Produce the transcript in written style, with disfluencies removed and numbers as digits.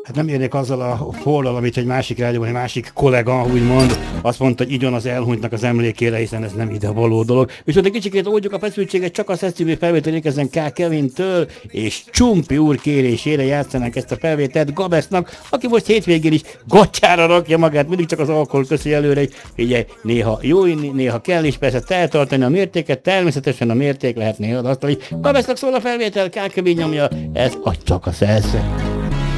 Hát nem érnék azzal a forral, amit egy másik rádióban, egy másik kollega úgymond azt mondta, hogy így van az elhunytnak az emlékére, hiszen ez nem ide való dolog. Viszont egy kicsikét oldjuk a feszültséget, csak a Szeszívő felvétel érkezzen K. Kevintől, és Csumpi úr kérésére játszanak ezt a felvételt Gabesznak, aki most hétvégén is gatyára rakja magát, mindig csak az alkohol köszi előre, hogy figyelj, néha jó inni, néha kell is persze eltartani a mértéket, természetesen a mérték lehet néha azt, hogy Gabesznak szól a felvétel, K. Kevin nyomja, ez csak a Szesz.